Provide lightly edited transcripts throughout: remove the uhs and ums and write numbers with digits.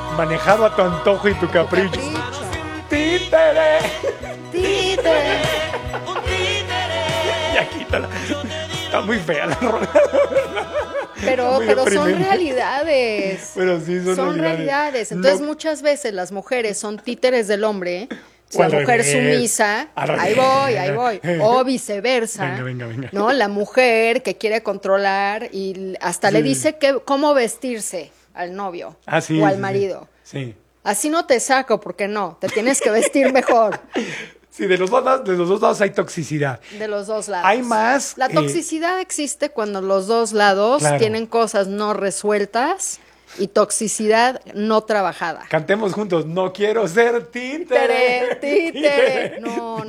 manejado a tu antojo y tu capricho. ¡Títere! ¡Títere! Ya quítala. Está muy fea la rola. Pero son realidades. Pero sí, son realidades. Entonces, muchas veces las mujeres son títeres del hombre. O La al mujer revés. sumisa, Al ahí voy. O viceversa. Venga. ¿No? La mujer que quiere controlar y hasta le dice cómo vestirse al novio o al marido. Sí. Así no te saco, porque no, te tienes que vestir mejor. Sí, de los dos lados hay toxicidad. De los dos lados. Hay más. La toxicidad existe cuando los dos lados tienen cosas no resueltas y toxicidad no trabajada. Cantemos juntos. No quiero ser títere. Títere. No.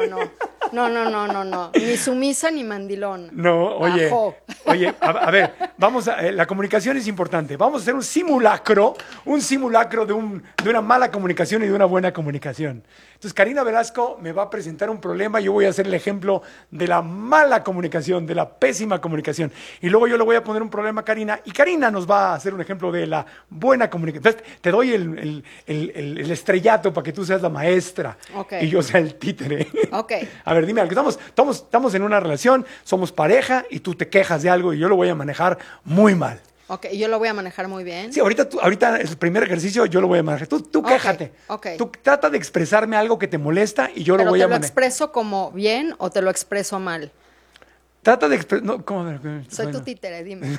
Ni sumisa ni mandilón. No, oye. Ajo. Oye, a ver, la comunicación es importante. Vamos a hacer un simulacro de una mala comunicación y de una buena comunicación. Entonces, Karina Velasco me va a presentar un problema. Yo voy a hacer el ejemplo de la mala comunicación, de la pésima comunicación. Y luego yo le voy a poner un problema a Karina. Y Karina nos va a hacer un ejemplo de la buena comunicación. Entonces, te doy el estrellato para que tú seas la maestra. Okay. Y yo sea el títere. Ok. A ver, dime algo. Estamos en una relación, somos pareja y tú te quejas de algo y yo lo voy a manejar muy mal. Ok, yo lo voy a manejar muy bien. Sí, ahorita el primer ejercicio yo lo voy a manejar. Tú quéjate. Ok. Tú trata de expresarme algo que te molesta y yo lo voy a manejar. ¿Te lo expreso como bien o te lo expreso mal? Trata de expresar... No, ¿cómo? Soy tu títere, dime.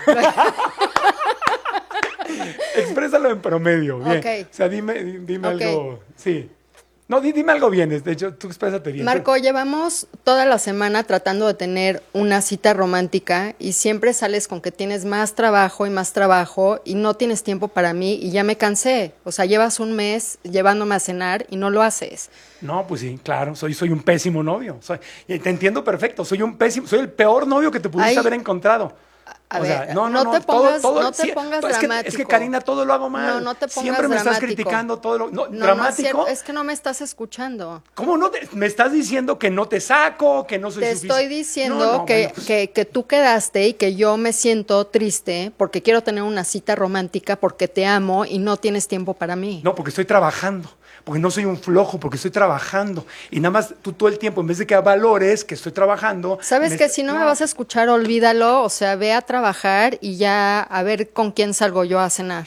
Exprésalo en promedio, bien. Ok. O sea, dime algo... Sí. No, dime algo bien. De hecho, tú exprésate bien. Marco, llevamos toda la semana tratando de tener una cita romántica y siempre sales con que tienes más trabajo y no tienes tiempo para mí y ya me cansé. O sea, llevas un mes llevándome a cenar y no lo haces. No, pues sí, claro, soy un pésimo novio. Te entiendo perfecto, soy el peor novio que te pudiste haber encontrado. A ver, no te pongas dramático. Es que Karina, todo lo hago mal. No te pongas Siempre me dramático. estás criticando todo lo... No, No, ¿dramático? no es que no me estás escuchando. ¿Cómo no? Me estás diciendo que no te saco, que no soy Te suficiente. estoy diciendo que tú quedaste y que yo me siento triste porque quiero tener una cita romántica porque te amo y no tienes tiempo para mí. No, porque estoy trabajando. Porque no soy un flojo, porque estoy trabajando. Y nada más tú todo el tiempo, en vez de que valores que estoy trabajando... ¿Sabes que si no me vas a escuchar, olvídalo? O sea, ve a trabajar y ya a ver con quién salgo yo a cenar.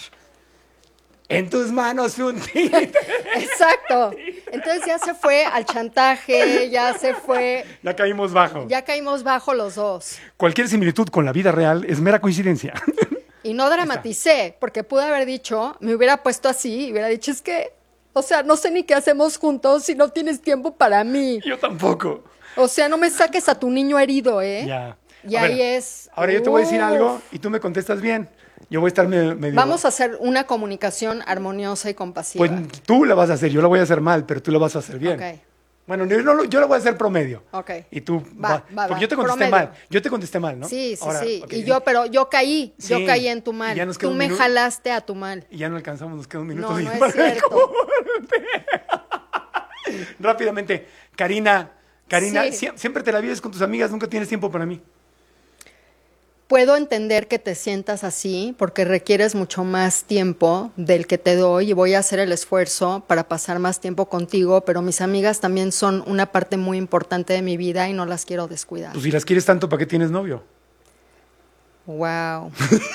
En tus manos un títere. Exacto. Entonces ya se fue al chantaje, ya se fue... Ya caímos bajo. Ya caímos bajo los dos. Cualquier similitud con la vida real es mera coincidencia. Y no dramaticé, porque pude haber dicho, me hubiera puesto así y hubiera dicho, es que... O sea, no sé ni qué hacemos juntos si no tienes tiempo para mí. Yo tampoco. O sea, no me saques a tu niño herido, ¿eh? Ya. Y ahí es... Ahora yo te voy a decir algo y tú me contestas bien. Yo voy a estar medio... Vamos a hacer una comunicación armoniosa y compasiva. Pues tú la vas a hacer, yo la voy a hacer mal, pero tú la vas a hacer bien. Ok. Bueno, yo la voy a hacer promedio. Ok. Y tú... Va. Porque yo te contesté Promedio. mal. Yo te contesté mal, ¿no? Sí. Okay. Y pero yo caí. Sí. Yo caí en tu mal. Y ya nos queda Tú un me minuto. jalaste a tu mal. Y ya no alcanzamos, nos queda un minuto. No, y no es para el cierto. corte. Rápidamente, Karina, Sí. siempre te la vives con tus amigas, nunca tienes tiempo para mí. Puedo entender que te sientas así porque requieres mucho más tiempo del que te doy y voy a hacer el esfuerzo para pasar más tiempo contigo, pero mis amigas también son una parte muy importante de mi vida y no las quiero descuidar. Pues si las quieres tanto, ¿para qué tienes novio? Wow.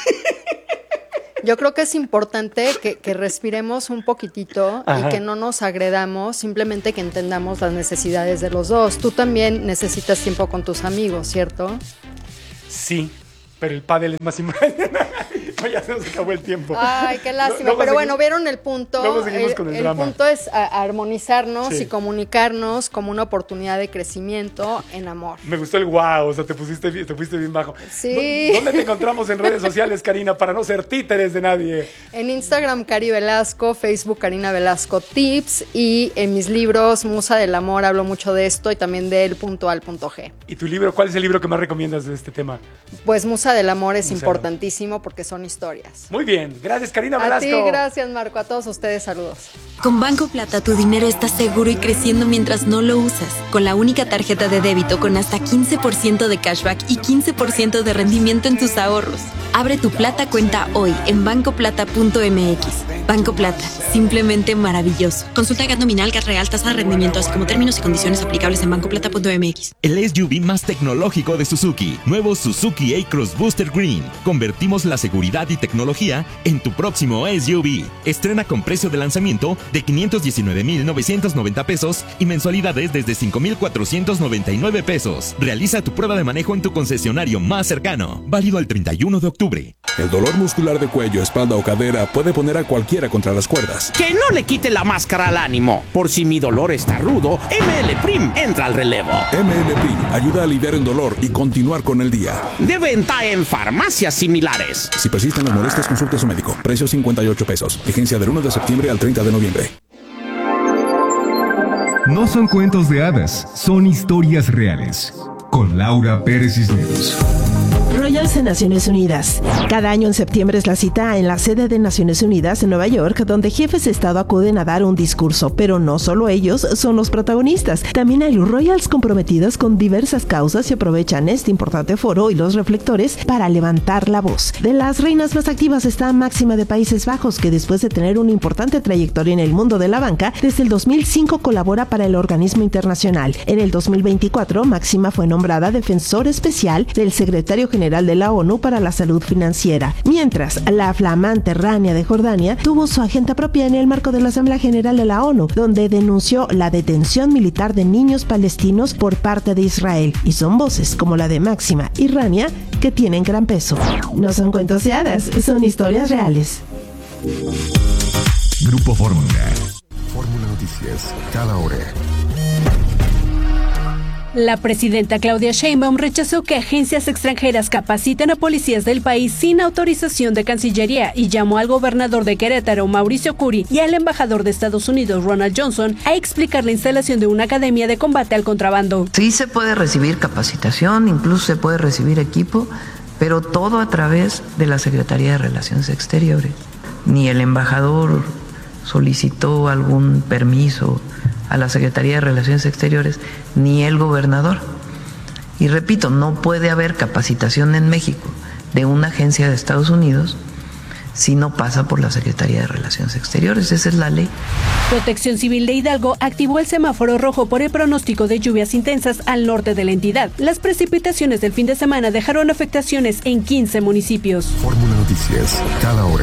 Yo creo que es importante que respiremos un poquitito Ajá. y que no nos agredamos, simplemente que entendamos las necesidades de los dos. Tú también necesitas tiempo con tus amigos, ¿cierto? Sí, pero el pádel es más importante. Ya se nos acabó el tiempo. Ay, qué lástima. Luego Pero bueno, seguimos- vieron el punto. luego seguimos con el drama. punto es armonizarnos Sí. y comunicarnos como una oportunidad de crecimiento en amor. Me gustó el wow, o sea, te fuiste bien bajo. Sí. ¿Dónde te encontramos en redes sociales, Karina, para no ser títeres de nadie? En Instagram, Cari Velasco, Facebook, Karina Velasco Tips, y en mis libros, Musa del Amor, hablo mucho de esto y también del punto al punto G. ¿Y tu libro? ¿Cuál es el libro que más recomiendas de este tema? Pues Musa del Amor es Musa del importantísimo porque son historias. Muy bien, gracias, Karina A Velasco. ti, gracias Marco, a todos ustedes saludos. Con Banco Plata tu dinero está seguro y creciendo mientras no lo usas. Con la única tarjeta de débito con hasta 15% de cashback y 15% de rendimiento en tus ahorros. Abre tu Plata cuenta hoy en bancoplata.mx. Banco Plata, simplemente maravilloso. Consulta GAT nominal, GAT real, tasa de rendimiento, así como términos y condiciones aplicables en bancoplata.mx. El SUV más tecnológico de Suzuki. Nuevo Suzuki A-Cross Booster Green. Convertimos la seguridad y tecnología en tu próximo SUV. Estrena con precio de lanzamiento de 519,990 pesos y mensualidades desde 5,499 pesos. Realiza tu prueba de manejo en tu concesionario más cercano. Válido el 31 de octubre. El dolor muscular de cuello, espalda o cadera puede poner a cualquiera contra las cuerdas. Que no le quite la máscara al ánimo. Por si mi dolor está rudo, ML Prim entra al relevo. ML Prim ayuda a aliviar el dolor y continuar con el día. De venta en farmacias similares. Si persisten las molestias, consulte a su médico. Precio 58 pesos. Vigencia del 1 de septiembre al 30 de noviembre. No son cuentos de hadas, son historias reales. Con Laura Pérez Cisneros. Royals en Naciones Unidas. Cada año en septiembre es la cita en la sede de Naciones Unidas en Nueva York, donde jefes de Estado acuden a dar un discurso, pero no solo ellos son los protagonistas. También hay Royals comprometidos con diversas causas y aprovechan este importante foro y los reflectores para levantar la voz. De las reinas más activas está Máxima de Países Bajos, que después de tener una importante trayectoria en el mundo de la banca, desde el 2005 colabora para el organismo internacional. En el 2024, Máxima fue nombrada defensor especial del secretario general de la ONU para la salud financiera, mientras la flamante Rania de Jordania tuvo su agenda propia en el marco de la Asamblea General de la ONU, donde denunció la detención militar de niños palestinos por parte de Israel, y son voces como la de Máxima y Rania que tienen gran peso. No son cuentos de hadas, son historias reales. Grupo Fórmula. Fórmula Noticias, cada hora. La presidenta Claudia Sheinbaum rechazó que agencias extranjeras capaciten a policías del país sin autorización de Cancillería y llamó al gobernador de Querétaro, Mauricio Curi, y al embajador de Estados Unidos, Ronald Johnson, a explicar la instalación de una academia de combate al contrabando. Sí se puede recibir capacitación, incluso se puede recibir equipo, pero todo a través de la Secretaría de Relaciones Exteriores. Ni el embajador solicitó algún permiso a la Secretaría de Relaciones Exteriores, ni el gobernador. Y repito, no puede haber capacitación en México de una agencia de Estados Unidos si no pasa por la Secretaría de Relaciones Exteriores. Esa es la ley. Protección Civil de Hidalgo activó el semáforo rojo por el pronóstico de lluvias intensas al norte de la entidad. Las precipitaciones del fin de semana dejaron afectaciones en 15 municipios. Fórmula Noticias, cada hora.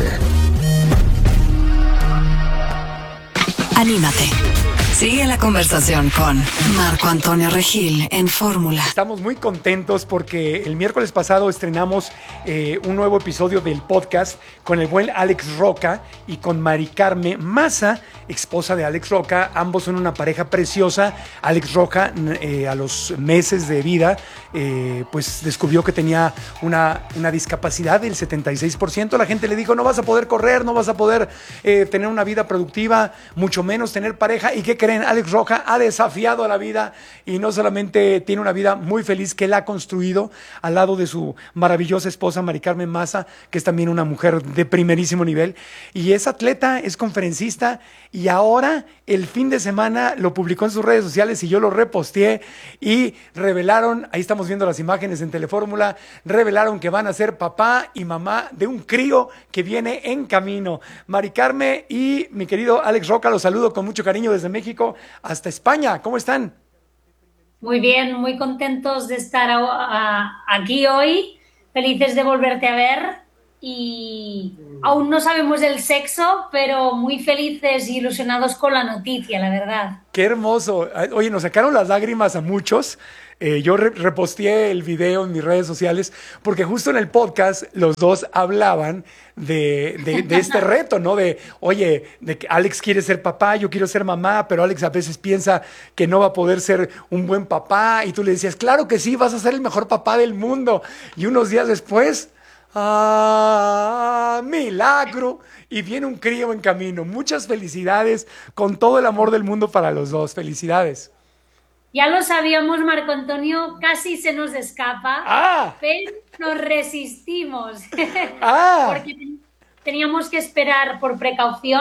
Anímate. Sigue la conversación con Marco Antonio Regil en Fórmula. Estamos muy contentos porque el miércoles pasado estrenamos un nuevo episodio del podcast con el buen Alex Roca y con Mari Carmen Maza, esposa de Alex Roca. Ambos son una pareja preciosa. Alex Roca, a los meses de vida, pues descubrió que tenía una discapacidad del 76%. La gente le dijo, no vas a poder correr, no vas a poder tener una vida productiva, mucho menos tener pareja. ¿Y qué creen? Alex Roca ha desafiado a la vida y no solamente tiene una vida muy feliz que él ha construido al lado de su maravillosa esposa Mari Carmen Maza, que es también una mujer de primerísimo nivel, y es atleta, es conferencista, y ahora el fin de semana lo publicó en sus redes sociales y yo lo reposteé y revelaron, ahí estamos viendo las imágenes en Telefórmula, revelaron que van a ser papá y mamá de un crío que viene en camino. Mari Carmen y mi querido Alex Roca, los saludo con mucho cariño desde México hasta España. ¿Cómo están? Muy bien, muy contentos de estar aquí hoy, felices de volverte a ver y aún no sabemos el sexo, pero muy felices y ilusionados con la noticia, la verdad. Qué hermoso. Oye, nos sacaron las lágrimas a muchos. Yo reposteé el video en mis redes sociales porque justo en el podcast los dos hablaban de este reto, ¿no? Oye, de que Alex quiere ser papá, yo quiero ser mamá, pero Alex a veces piensa que no va a poder ser un buen papá y tú le decías, claro que sí, vas a ser el mejor papá del mundo. Y unos días después, milagro, y viene un crío en camino. Muchas felicidades, con todo el amor del mundo para los dos. Felicidades. Ya lo sabíamos, Marco Antonio, casi se nos escapa, pero nos resistimos, porque teníamos que esperar por precaución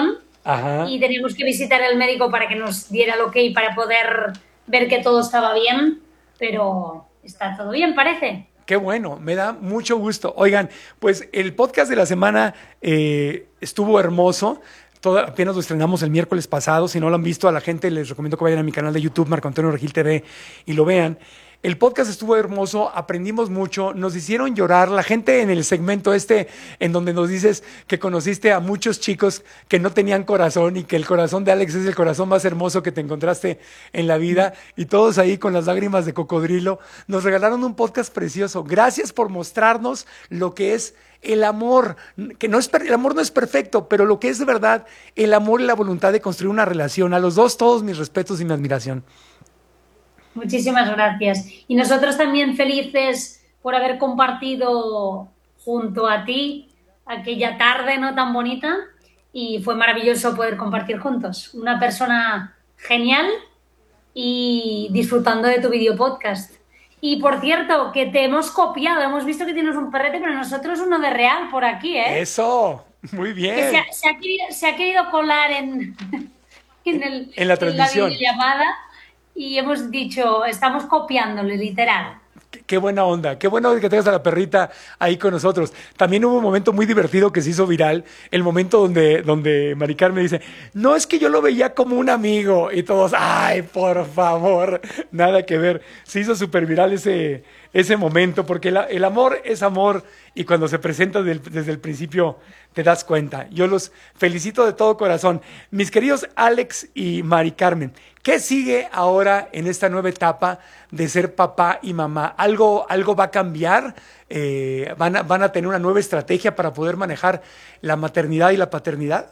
Ajá. y teníamos que visitar al médico para que nos diera el ok para poder ver que todo estaba bien, pero está todo bien, parece. Qué bueno, me da mucho gusto. Oigan, pues el podcast de la semana estuvo hermoso. Apenas lo estrenamos el miércoles pasado. Si no lo han visto, a la gente les recomiendo que vayan a mi canal de YouTube, Marco Antonio Regil TV, y lo vean. El podcast estuvo hermoso, aprendimos mucho, nos hicieron llorar. La gente en el segmento en donde nos dices que conociste a muchos chicos que no tenían corazón y que el corazón de Alex es el corazón más hermoso que te encontraste en la vida, y todos ahí con las lágrimas de cocodrilo, nos regalaron un podcast precioso. Gracias por mostrarnos lo que es el amor, que no es el amor no es perfecto, pero lo que es de verdad el amor y la voluntad de construir una relación. A los dos, todos mis respetos y mi admiración. Muchísimas gracias. Y nosotros también felices por haber compartido junto a ti aquella tarde no tan bonita, y fue maravilloso poder compartir juntos. Una persona genial y disfrutando de tu video podcast. Y por cierto, que te hemos copiado, hemos visto que tienes un perrete, pero nosotros uno de real por aquí, ¿eh? Eso, muy bien. Que se ha querido colar en la transmisión. En la videollamada, y hemos dicho, estamos copiándole, literal. Qué buena onda, qué bueno que tengas a la perrita ahí con nosotros. También hubo un momento muy divertido que se hizo viral, el momento donde Mari Carmen dice, no, es que yo lo veía como un amigo, y todos, ay, por favor, nada que ver. Se hizo súper viral ese momento, porque el amor es amor, y cuando se presenta desde el principio te das cuenta. Yo los felicito de todo corazón. Mis queridos Alex y Mari Carmen, ¿qué sigue ahora en esta nueva etapa de ser papá y mamá? ¿Algo va a cambiar? ¿Van a tener una nueva estrategia para poder manejar la maternidad y la paternidad?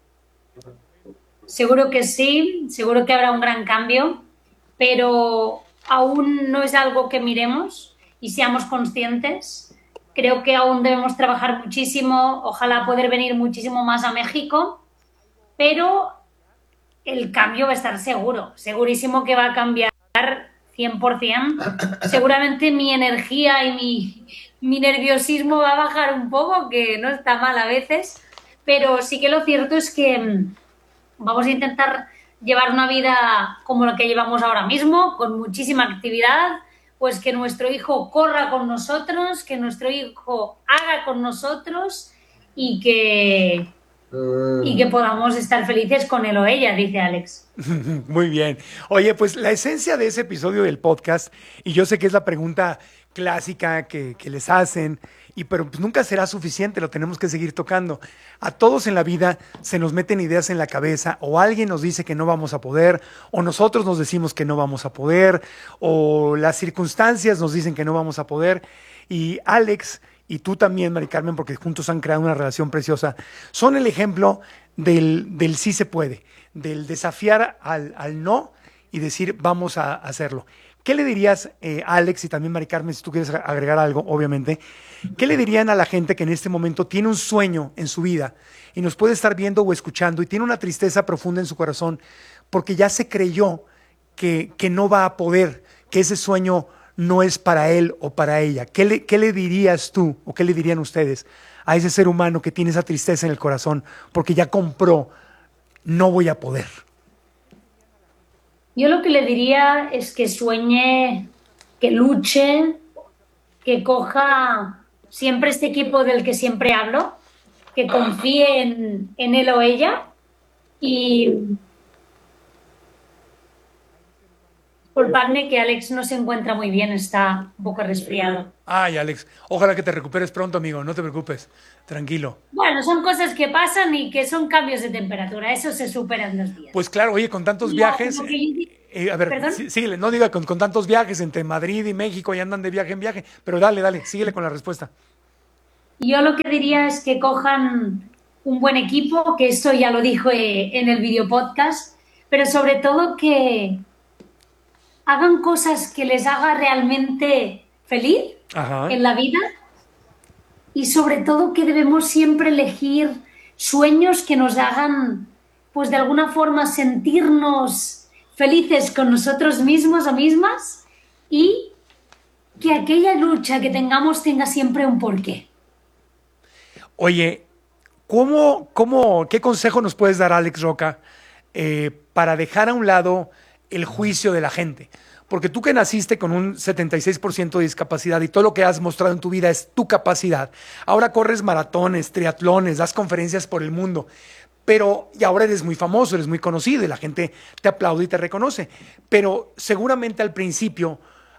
Seguro que sí, seguro que habrá un gran cambio, pero aún no es algo que miremos y seamos conscientes. Creo que aún debemos trabajar muchísimo, ojalá poder venir muchísimo más a México, pero el cambio va a estar seguro, segurísimo que va a cambiar 100%. Seguramente mi energía y mi nerviosismo va a bajar un poco, que no está mal a veces, pero sí que lo cierto es que vamos a intentar llevar una vida como la que llevamos ahora mismo, con muchísima actividad, pues que nuestro hijo corra con nosotros, que nuestro hijo haga con nosotros, y que podamos estar felices con él o ella, dice Alex. Muy bien. Oye, pues la esencia de ese episodio del podcast, y yo sé que es la pregunta clásica que les hacen, pero pues nunca será suficiente, lo tenemos que seguir tocando. A todos en la vida se nos meten ideas en la cabeza, o alguien nos dice que no vamos a poder, o nosotros nos decimos que no vamos a poder, o las circunstancias nos dicen que no vamos a poder. Y Alex y tú también, Mari Carmen, porque juntos han creado una relación preciosa, son el ejemplo del sí se puede, del desafiar al no y decir vamos a hacerlo. ¿Qué le dirías, Alex, y también Mari Carmen, si tú quieres agregar algo, obviamente, qué le dirían a la gente que en este momento tiene un sueño en su vida y nos puede estar viendo o escuchando y tiene una tristeza profunda en su corazón porque ya se creyó que no va a poder, que ese sueño no es para él o para ella? ¿Qué le dirías tú o qué le dirían ustedes a ese ser humano que tiene esa tristeza en el corazón porque ya compró, no voy a poder? Yo lo que le diría es que sueñe, que luche, que coja siempre este equipo del que siempre hablo, que confíe en él o ella, y disculpadme que Alex no se encuentra muy bien, está un poco resfriado. Ay, Alex, ojalá que te recuperes pronto, amigo, no te preocupes, tranquilo. Bueno, son cosas que pasan y que son cambios de temperatura, eso se supera en 2 días. Pues claro, oye, con tantos viajes, a ver, síguele, no diga con tantos viajes entre Madrid y México y andan de viaje en viaje, pero dale, síguele con la respuesta. Yo lo que diría es que cojan un buen equipo, que esto ya lo dijo en el video podcast, pero sobre todo que hagan cosas que les haga realmente feliz en la vida, y sobre todo que debemos siempre elegir sueños que nos hagan, pues de alguna forma, sentirnos felices con nosotros mismos o mismas, y que aquella lucha que tengamos tenga siempre un porqué. Oye, ¿Qué consejo nos puedes dar, Alex Roca, para dejar a un lado el juicio de la gente? Porque tú que naciste con un 76% de discapacidad y todo lo que has mostrado en tu vida es tu capacidad. Ahora corres maratones, triatlones, das conferencias por el mundo. Y ahora eres muy famoso, eres muy conocido y la gente te aplaude y te reconoce. Pero seguramente al principio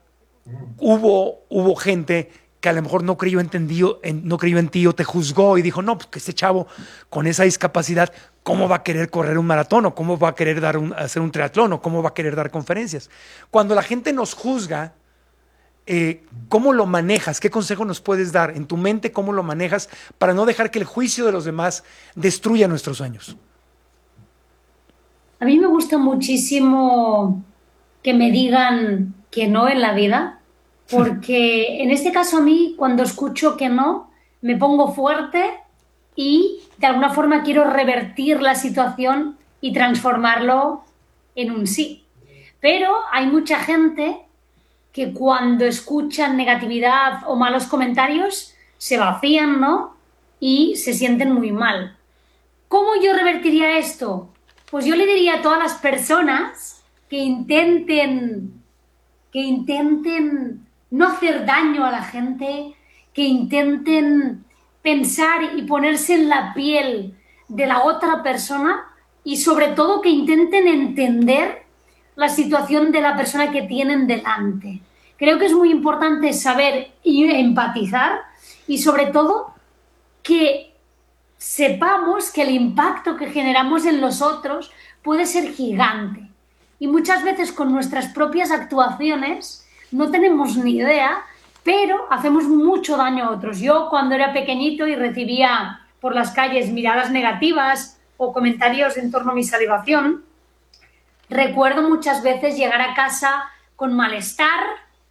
hubo gente que a lo mejor no creyó en ti o te juzgó y dijo, no, pues que este chavo con esa discapacidad, ¿cómo va a querer correr un maratón? ¿O cómo va a querer hacer un triatlón? ¿O cómo va a querer dar conferencias? Cuando la gente nos juzga, ¿cómo lo manejas? ¿Qué consejo nos puedes dar? En tu mente, ¿cómo lo manejas para no dejar que el juicio de los demás destruya nuestros sueños? A mí me gusta muchísimo que me digan que no en la vida, porque en este caso a mí, cuando escucho que no, me pongo fuerte y de alguna forma quiero revertir la situación y transformarlo en un sí. Pero hay mucha gente que cuando escuchan negatividad o malos comentarios se vacían, ¿no? Y se sienten muy mal. ¿Cómo yo revertiría esto? Pues yo le diría a todas las personas que intenten no hacer daño a la gente, que intenten pensar y ponerse en la piel de la otra persona y sobre todo que intenten entender la situación de la persona que tienen delante. Creo que es muy importante saber y empatizar y sobre todo que sepamos que el impacto que generamos en los otros puede ser gigante. Y muchas veces con nuestras propias actuaciones no tenemos ni idea, pero hacemos mucho daño a otros. Yo cuando era pequeñito y recibía por las calles miradas negativas o comentarios en torno a mi salvación, recuerdo muchas veces llegar a casa con malestar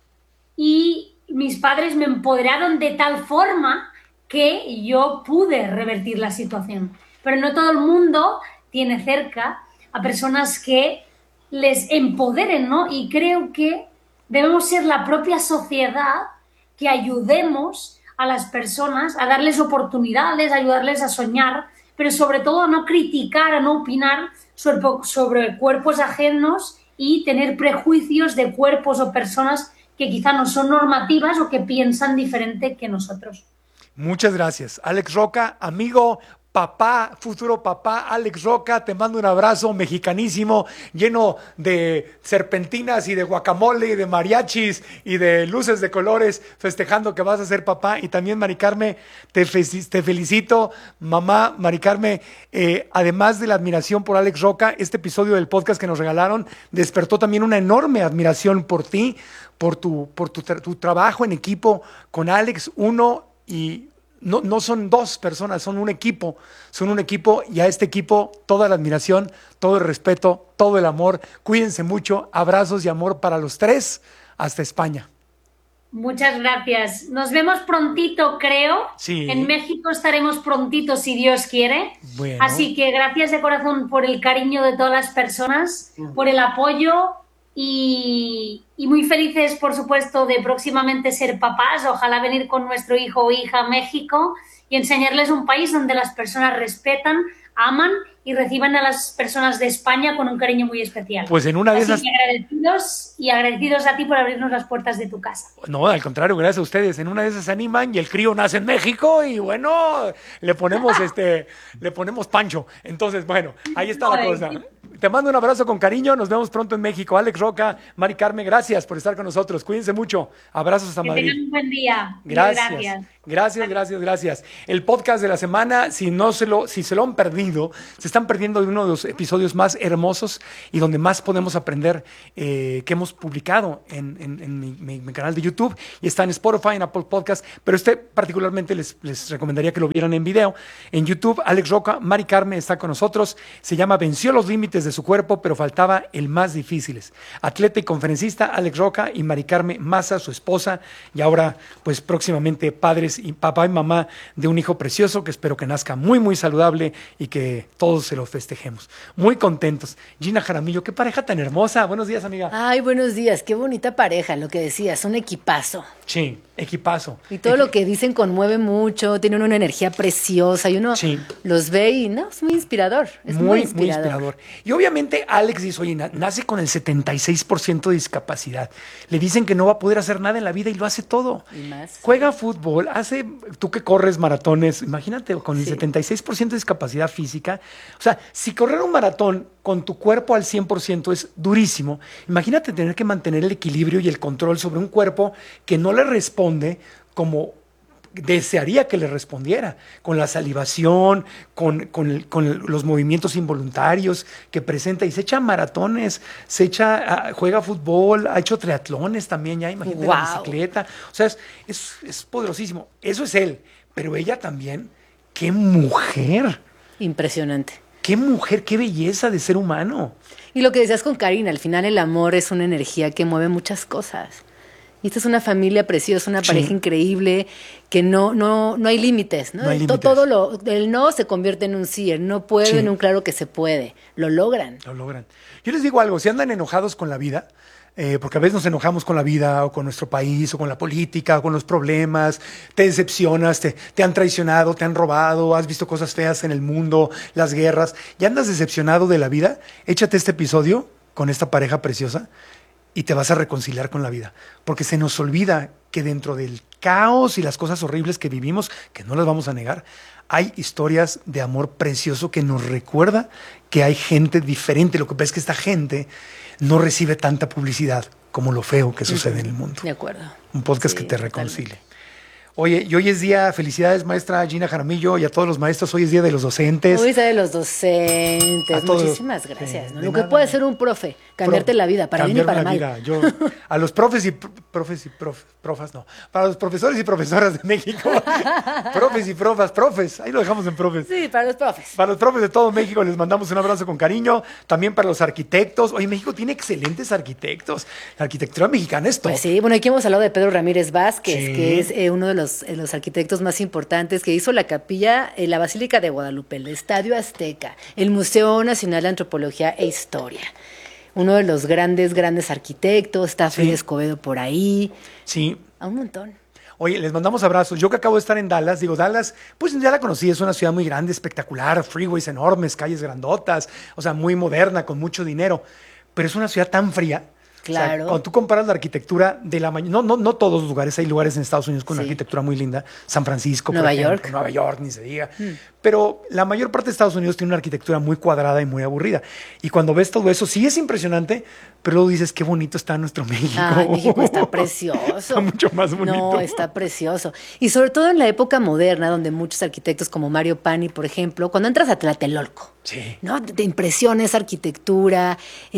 y mis padres me empoderaron de tal forma que yo pude revertir la situación. Pero no todo el mundo tiene cerca a personas que les empoderen, ¿no? Y creo que debemos ser la propia sociedad que ayudemos a las personas a darles oportunidades, a ayudarles a soñar, pero sobre todo a no criticar, a no opinar sobre cuerpos ajenos y tener prejuicios de cuerpos o personas que quizá no son normativas o que piensan diferente que nosotros. Muchas gracias. Alex Roca, amigo, papá, futuro papá, Alex Roca, te mando un abrazo mexicanísimo, lleno de serpentinas y de guacamole y de mariachis y de luces de colores, festejando que vas a ser papá. Y también, Mari Carmen, te felicito, mamá, Mari Carmen, además de la admiración por Alex Roca, este episodio del podcast que nos regalaron despertó también una enorme admiración por ti, por tu trabajo en equipo con Alex, y no son dos personas, son un equipo y a este equipo toda la admiración, todo el respeto, todo el amor. Cuídense mucho, abrazos y amor para los tres, hasta España. Muchas gracias. Nos vemos prontito, creo. Sí. En México estaremos prontito, si Dios quiere. Bueno. Así que gracias de corazón por el cariño de todas las personas, por el apoyo y muy felices, por supuesto, de próximamente ser papás. Ojalá venir con nuestro hijo o hija a México y enseñarles un país donde las personas respetan, aman y reciban a las personas de España con un cariño muy especial. Pues en una de esas... agradecidos a ti por abrirnos las puertas de tu casa. No, al contrario, gracias a ustedes. En una de esas se animan y el crío nace en México y bueno, le ponemos pancho. Entonces, bueno, ahí está la cosa. Te mando un abrazo con cariño. Nos vemos pronto en México. Alex Roca, Mari Carmen, gracias por estar con nosotros. Cuídense mucho. Abrazos hasta Madrid. Que tengan un buen día. Gracias. El podcast de la semana, si se lo han perdido, se están perdiendo de uno de los episodios más hermosos y donde más podemos aprender que hemos publicado en mi canal de YouTube y está en Spotify, en Apple Podcast, pero particularmente les recomendaría que lo vieran en video. En YouTube, Alex Roca, Mari Carmen está con nosotros. Se llama Venció los límites de su cuerpo, pero faltaba el más difíciles. Atleta y conferencista Alex Roca y Mari Carmen Maza, su esposa, y ahora pues próximamente padres y papá y mamá de un hijo precioso que espero que nazca muy muy saludable y que todos se lo festejemos. Muy contentos. Gina Jaramillo, qué pareja tan hermosa. Buenos días, amiga. Ay, buenos días, qué bonita pareja, lo que decías, un equipazo. Sí, equipazo. Y todo lo que dicen conmueve mucho, tienen una energía preciosa y uno los ve y no, es muy inspirador. Es muy inspirador. Y obviamente Alex dice, oye, nace con el 76% de discapacidad. Le dicen que no va a poder hacer nada en la vida y lo hace todo. Y más. Juega fútbol, tú que corres maratones, imagínate, con el 76% de discapacidad física. O sea, si correr un maratón con tu cuerpo al 100% es durísimo, imagínate tener que mantener el equilibrio y el control sobre un cuerpo que no le responde como desearía que le respondiera, con la salivación, con los movimientos involuntarios que presenta, y se echa maratones, juega fútbol, ha hecho triatlones también, ya imagínate, la bicicleta, o sea, es poderosísimo. Eso es él, pero ella también, qué mujer. Impresionante. Qué mujer, qué belleza de ser humano. Y lo que decías con Karina, al final el amor es una energía que mueve muchas cosas. Y esta es una familia preciosa, una pareja increíble, que no hay límites, ¿no? No hay límites. Todo el no se convierte en un sí, el no puedo en un claro que se puede. Lo logran. Lo logran. Yo les digo algo, si andan enojados con la vida, porque a veces nos enojamos con la vida o con nuestro país o con la política o con los problemas, te decepcionas, te han traicionado, te han robado, has visto cosas feas en el mundo, las guerras, y andas decepcionado de la vida, échate este episodio con esta pareja preciosa y te vas a reconciliar con la vida, porque se nos olvida que dentro del caos y las cosas horribles que vivimos, que no las vamos a negar, hay historias de amor precioso que nos recuerda que hay gente diferente. Lo que pasa es que esta gente no recibe tanta publicidad como lo feo que sucede en el mundo. De acuerdo. Un podcast que te reconcilie. Oye, y hoy es día, felicidades maestra Gina Jaramillo y a todos los maestros, hoy es día de los docentes. Hoy es día de los docentes, muchísimas gracias. ¿No? Lo que puede hacer un profe, cambiarte la vida, para bien y para mal. Yo, a los profas no, para los profesores y profesoras de México, profes y profes, ahí lo dejamos en profes. Sí, para los profes. Para los profes de todo México les mandamos un abrazo con cariño, también para los arquitectos. Oye, México tiene excelentes arquitectos, la arquitectura mexicana es todo. Pues sí, bueno, aquí hemos hablado de Pedro Ramírez Vázquez, que es uno de los arquitectos más importantes, que hizo la capilla, la Basílica de Guadalupe, el Estadio Azteca, el Museo Nacional de Antropología e Historia. Uno de los grandes arquitectos, está Frida Escobedo por ahí. Sí. A un montón. Oye, les mandamos abrazos. Yo que acabo de estar en Dallas, Dallas, pues ya la conocí, es una ciudad muy grande, espectacular, freeways enormes, calles grandotas, o sea, muy moderna, con mucho dinero, pero es una ciudad tan fría. Claro. O sea, cuando tú comparas la arquitectura de la mañana, no todos los lugares, hay lugares en Estados Unidos con una arquitectura muy linda, San Francisco, Nueva York, ni se diga. Pero la mayor parte de Estados Unidos tiene una arquitectura muy cuadrada y muy aburrida. Y cuando ves todo eso, sí es impresionante, pero luego dices, qué bonito está nuestro México. México está precioso. Está mucho más bonito. No, está precioso. Y sobre todo en la época moderna, donde muchos arquitectos como Mario Pani, por ejemplo, cuando entras a Tlatelolco, ¿no? Te impresiona esa arquitectura.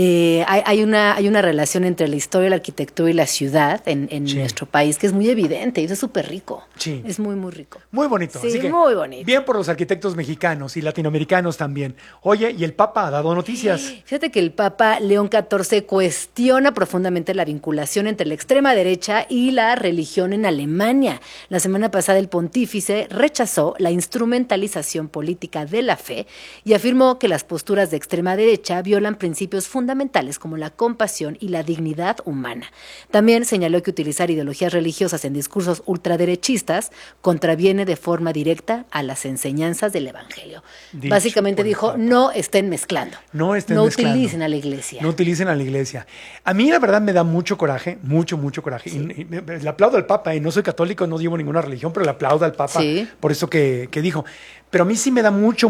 Hay una relación entre la historia, la arquitectura y la ciudad en nuestro país que es muy evidente y eso es súper rico. Sí. Es muy, muy rico. Muy bonito. Sí, así que, muy bonito. Bien por los arquitectos mexicanos y latinoamericanos también. Oye, y el Papa ha dado noticias. Fíjate que el Papa León XIV cuestiona profundamente la vinculación entre la extrema derecha y la religión en Alemania. La semana pasada el pontífice rechazó la instrumentalización política de la fe y afirmó que las posturas de extrema derecha violan principios fundamentales como la compasión y la dignidad humana. También señaló que utilizar ideologías religiosas en discursos ultraderechistas contraviene de forma directa a las enseñanzas del Evangelio. Básicamente dijo, no estén mezclando. No utilicen a la iglesia. No utilicen a la iglesia. A mí la verdad me da mucho coraje, mucho coraje. Sí. Y le aplaudo al Papa, no soy católico, no llevo ninguna religión, pero le aplaudo al Papa por eso que dijo. Pero a mí sí me da mucho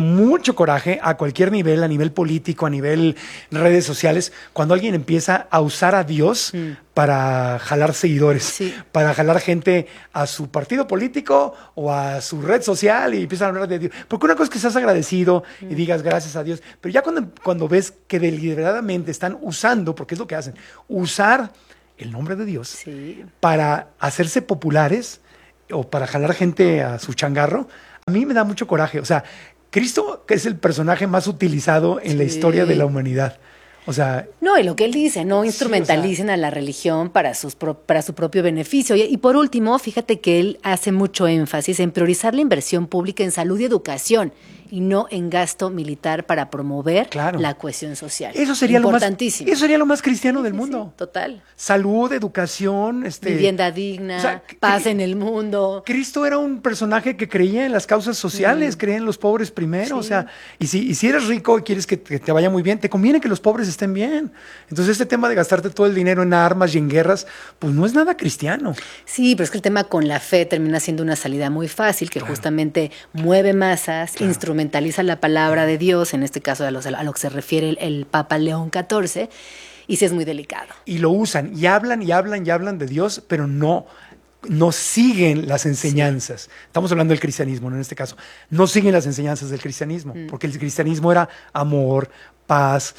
coraje a cualquier nivel, a nivel político, a nivel redes sociales, cuando alguien empieza a usar a Dios para jalar seguidores, para jalar gente a su partido político o a su red social y empiezan a hablar de Dios. Porque una cosa es que seas agradecido y digas gracias a Dios, pero ya cuando ves que deliberadamente están usando, porque es lo que hacen, usar el nombre de Dios para hacerse populares o para jalar gente a su changarro, a mí me da mucho coraje. O sea, Cristo, que es el personaje más utilizado en la historia de la humanidad. O sea... No, y lo que él dice, no instrumentalicen a la religión para su propio beneficio. Y por último, fíjate que él hace mucho énfasis en priorizar la inversión pública en salud y educación y no en gasto militar para promover la cohesión social. Eso sería importantísimo. Eso sería lo más cristiano del mundo. Sí, total. Salud, educación, vivienda digna, paz en el mundo. Cristo era un personaje que creía en las causas sociales, creía en los pobres primero, o sea, y si eres rico y quieres que te vaya muy bien, te conviene que los pobres estén bien. Entonces este tema de gastarte todo el dinero en armas y en guerras, pues no es nada cristiano. Sí, pero es que el tema con la fe termina siendo una salida muy fácil, que justamente mueve masas, instrumentaliza la palabra de Dios, en este caso a lo que se refiere el Papa León XIV, y sí es muy delicado. Y lo usan, y hablan de Dios, pero no siguen las enseñanzas. Estamos hablando del cristianismo, ¿no? En este caso. No siguen las enseñanzas del cristianismo, porque el cristianismo era amor, paz,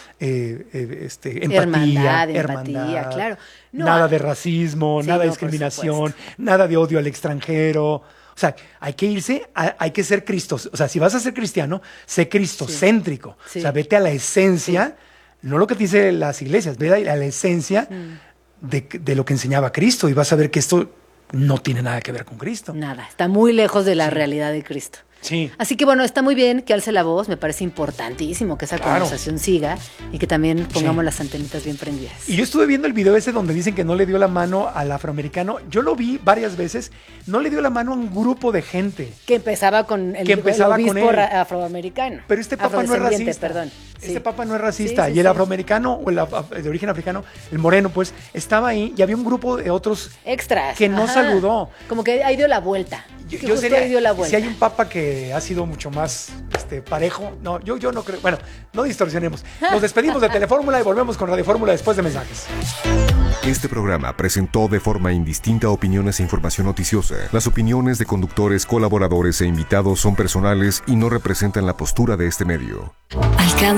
empatía, empatía, claro. No, nada de racismo, nada de discriminación, nada de odio al extranjero. O sea, hay que ser Cristo. O sea, si vas a ser cristiano, sé cristocéntrico. Sí. O sea, vete a la esencia, no lo que te dicen las iglesias, vete a la esencia de lo que enseñaba Cristo y vas a ver que esto no tiene nada que ver con Cristo. Nada, está muy lejos de la realidad de Cristo. Sí. Así que bueno, está muy bien que alce la voz, me parece importantísimo que esa conversación siga y que también pongamos las antenitas bien prendidas. Y yo estuve viendo el video ese donde dicen que no le dio la mano al afroamericano. Yo lo vi varias veces, no le dio la mano a un grupo de gente. Que empezaba con el obispo afroamericano. Pero este papa no es racista. Perdón. Este papa no es racista. Y el afroamericano, o el de origen africano, el moreno, pues, estaba ahí y había un grupo de otros extras que no saludó. Como que ahí dio la vuelta. Yo sería, si hay un papa que ha sido mucho más parejo, no, yo no creo. Bueno, no distorsionemos. Nos despedimos de Telefórmula y volvemos con Radio Fórmula después de mensajes. Este programa presentó de forma indistinta opiniones e información noticiosa. Las opiniones de conductores, colaboradores e invitados son personales y no representan la postura de este medio.